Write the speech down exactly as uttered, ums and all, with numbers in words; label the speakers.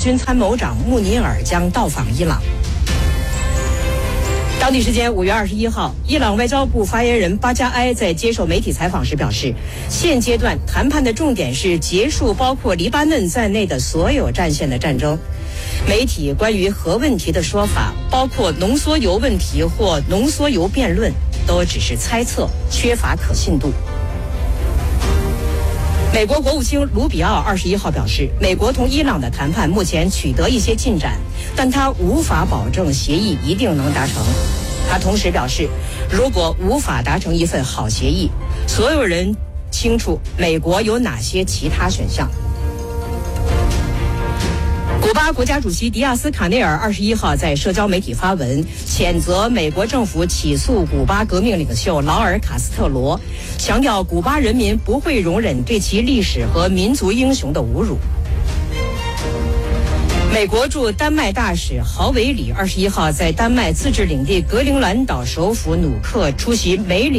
Speaker 1: 军参谋长穆尼尔将到访伊朗。当地时间五月二十一号，伊朗外交部发言人巴加埃在接受媒体采访时表示，现阶段谈判的重点是结束包括黎巴嫩在内的所有战线的战争。媒体关于核问题的说法，包括浓缩铀问题或浓缩铀辩论，都只是猜测，缺乏可信度。美国国务卿卢比奥二十一号表示，美国同伊朗的谈判目前取得一些进展，但他无法保证协议一定能达成。他同时表示，如果无法达成一份好协议，所有人清楚美国有哪些其他选项。古巴国家主席迪亚斯卡内尔二十一号在社交媒体发文，谴责美国政府起诉古巴革命领袖劳尔·卡斯特罗，强调古巴人民不会容忍对其历史和民族英雄的侮辱。美国驻丹麦大使豪维里二十一号在丹麦自治领地格陵兰岛首府努克出席美领